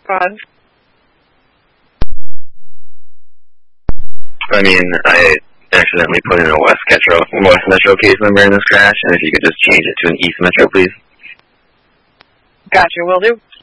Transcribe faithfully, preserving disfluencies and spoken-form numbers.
Ron? I mean, I accidentally put in a West Metro, West Metro case number in this crash, and if you could just change it to an East Metro, please. Gotcha, will do.